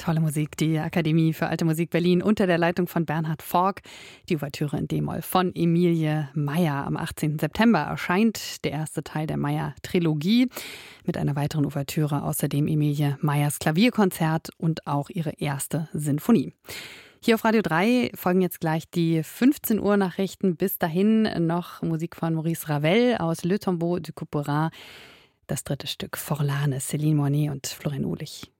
Tolle Musik, die Akademie für Alte Musik Berlin unter der Leitung von Bernhard Fork. Die Ouvertüre in D-Moll von Emilie Meyer. Am 18. September erscheint der erste Teil der Meyer-Trilogie mit einer weiteren Ouvertüre, außerdem Emilie Meyers Klavierkonzert und auch ihre erste Sinfonie. Hier auf Radio 3 folgen jetzt gleich die 15 Uhr Nachrichten. Bis dahin noch Musik von Maurice Ravel aus Le Tombeau du Couperin. Das dritte Stück Forlane, Céline Moinet und Florian Uhlich.